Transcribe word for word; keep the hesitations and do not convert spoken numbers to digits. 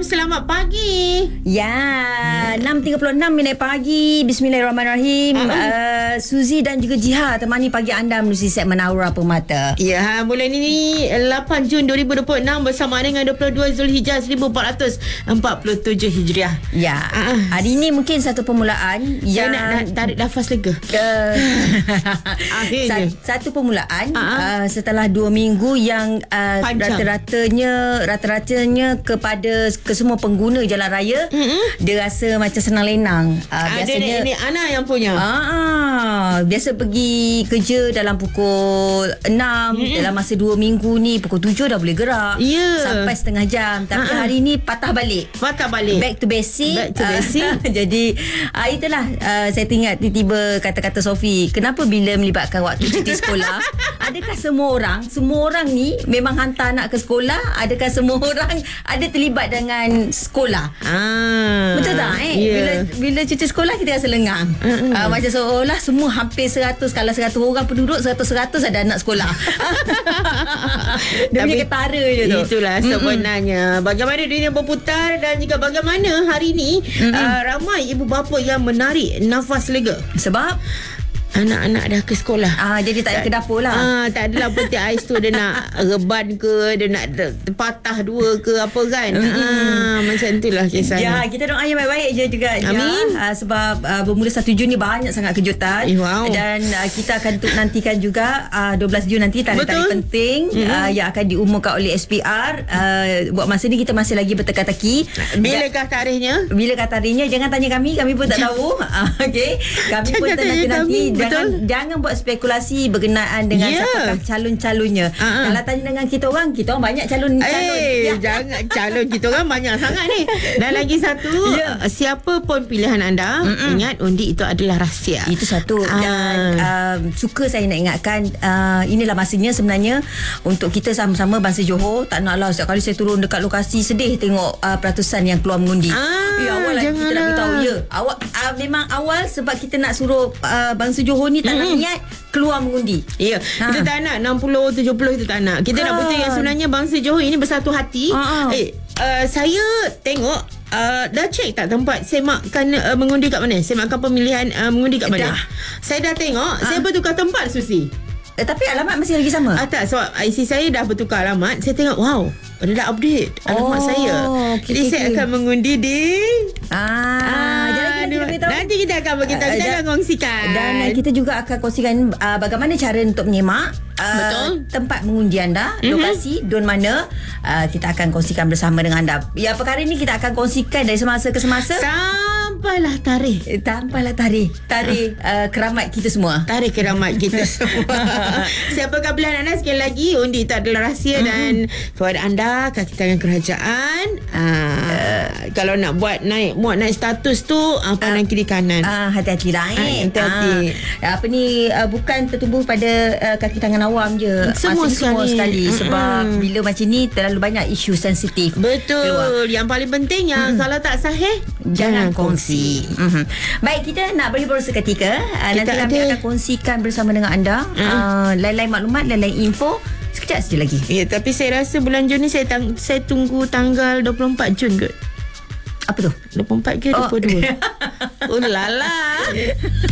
selamat pagi. Ya, enam tiga puluh enam minit pagi. Bismillahirrahmanirrahim. Uh-huh. uh, Suzy dan juga Jiha temani pagi anda melalui segmen Aura Pemata. Ya, bulan ini lapan Jun dua ribu dua puluh enam bersama dengan dua puluh dua Zulhijjah seribu empat ratus empat puluh tujuh Hijriah. Ya, uh-huh. hari ini mungkin satu permulaan yang Saya nak tarik nafas lega. Uh, Akhirnya. Satu permulaan uh-huh. uh, setelah dua minggu yang uh, rata-ratanya rata-ratanya kepada ke semua pengguna jalan raya, mm-hmm. dia rasa macam senang lenang. Uh, biasanya ini Ana yang punya. Ah, biasa pergi kerja dalam pukul enam, mm-hmm. dalam masa dua minggu ni pukul tujuh dah boleh gerak. Yeah. Sampai setengah jam. Tapi uh-huh. hari ni patah balik. Patah balik. Back to basic. Back to basic. Uh, jadi uh, itulah uh, saya teringat tiba-tiba kata-kata Sophie, kenapa bila melibatkan waktu cuti sekolah, adakah semua orang, semua orang ni memang hantar anak ke sekolah? Adakah semua orang ada terlibat dengan sekolah? Ah, betul tak eh? Yeah. Bila bila cuti sekolah kita rasa lengang. Uh-uh. Uh, macam seolah semua hampir seratus, kalau seratus orang penduduk, seratus-seratus ada anak sekolah. Dia punya ketara je tu. Itulah sebenarnya. Mm-mm. Bagaimana dunia berputar dan juga bagaimana hari ni uh, ramai ibu bapa yang menarik nafas lega. Sebab anak-anak dah ke sekolah. Ah, jadi tak, tak ke dapur lah. Ah, tak adalah peti ais tu dia nak reban ke, dia nak patah dua ke apa kan. Mm-hmm. Ah, macam itulah kisahnya. Ya, kita doa yang baik-baik je juga. Amin. Ya, uh, sebab uh, bermula satu Jun ni banyak sangat kejutan. Eh, wow. Dan uh, kita akan nantikan juga uh, dua belas Jun nanti tarikh-tarikh penting mm-hmm. uh, yang akan diumumkan oleh S P R. Uh, buat masa ni kita masih lagi berteka-teki. Bilakah tarikhnya? Bilakah tarikhnya? Jangan tanya kami, kami pun tak tahu. Uh, Okey. Kami pun nanti-nanti Jangan, jangan buat spekulasi berkenaan dengan yeah. siapakah calon-calonnya. Uh-huh. Kalau tanya dengan kita orang, kita orang banyak calon-calon. Eh, ya. Jangan calon kita orang banyak sangat ni. Dan lagi satu, yeah. siapa pun pilihan anda, mm-mm. ingat undi itu adalah rahsia. Itu satu. Uh. Dan uh, suka saya nak ingatkan, uh, inilah masanya sebenarnya untuk kita sama-sama bangsa Johor. Tak naklah setiap kali saya turun dekat lokasi sedih tengok uh, peratusan yang keluar mengundi. Ah, ya, awal lagi kita nak beritahu. Ya, awal, uh, memang awal sebab kita nak suruh uh, bangsa Johor ni tak mm-hmm. nak niat keluar mengundi. Ya, ha. Kita tak nak enam puluh tujuh puluh kita tak nak. Kita ha. nak betul yang sebenarnya bangsa Johor ini bersatu hati. Ha. Eh, uh, saya tengok uh, dah cek tak tempat semakkan uh, mengundi kat mana? Semakkan pemilihan uh, mengundi kat mana? Dah. Saya dah tengok, ha. saya bertukar tempat Susi. Eh, tapi alamat masih lagi sama? Ah, tak, sebab I C saya dah bertukar alamat. Saya tengok, wow, pada dah update alamat oh, saya. Okay, Jadi okay, saya okay. akan mengundi di Ah, ah jadi kita beritahu. Nanti kita akan beritahu, kita uh, akan kongsikan. Dan uh, kita juga akan kongsikan uh, bagaimana cara untuk menyemak uh, Betul. tempat mengundi anda, mm-hmm. lokasi, don mana. Uh, kita akan kongsikan bersama dengan anda. Ya, perkara ini kita akan kongsikan dari semasa ke semasa. Sampailah tarikh. Sampailah tarikh. Tarikh uh, keramat kita semua. Tarikh keramat kita semua. Siapakah pilihan anda? Sekali lagi, undi itu adalah rahsia, mm-hmm. dan kepada anda, kaki tangan kerajaan. Uh, uh, kalau nak buat naik, muat naik status tu, uh, pandang uh, kiri kanan. Uh, hati-hati lah eh. Uh, hati-hati. Uh, apa ni, uh, bukan tertumbuh pada uh, kaki tangan awam je. Semua Masih sekali. Semua sekali. Mm-hmm. Sebab bila macam ni, terlalu banyak isu sensitif. Betul. Keluar. Yang paling penting, yang mm-hmm. kalau tak sahih, jangan kongsi. Mm-hmm. Baik, kita nak berhibur seketika. Uh, nanti kami ada... akan kongsikan bersama dengan anda. Mm. Uh, lain-lain maklumat, lain-lain info. Sekejap saja lagi. Ya, tapi saya rasa bulan Jun ni saya, tang- saya tunggu tanggal dua puluh empat Jun kot. Apa tu? dua puluh empat ke dua puluh dua? Oh, oh lala.